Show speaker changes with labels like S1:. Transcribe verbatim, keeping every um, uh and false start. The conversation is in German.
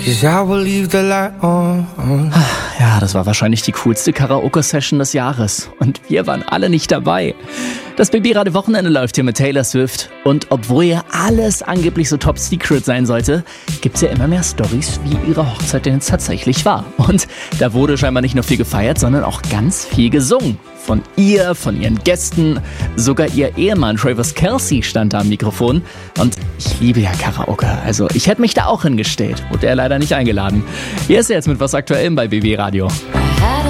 S1: 'cause I will leave the light on.
S2: Ja, das war wahrscheinlich die coolste Karaoke-Session des Jahres. Und wir waren alle nicht dabei. Das B B-Radio-Wochenende läuft hier mit Taylor Swift. Und obwohl ja alles angeblich so top secret sein sollte, gibt's ja immer mehr Storys, wie ihre Hochzeit denn jetzt tatsächlich war. Und da wurde scheinbar nicht nur viel gefeiert, sondern auch ganz viel gesungen. Von ihr, von ihren Gästen, sogar ihr Ehemann Travis Kelce stand da am Mikrofon. Und ich liebe ja Karaoke, also ich hätte mich da auch hingestellt. Wurde er leider nicht eingeladen. Hier ist er jetzt mit was Aktuellem bei B B Radio.
S3: I had